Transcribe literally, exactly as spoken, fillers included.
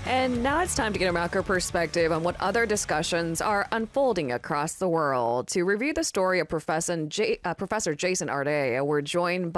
And now it's time to get a macro perspective on what other discussions are unfolding across the world. To review the story of Professor, J- uh, Professor Jason Ardea, we're joined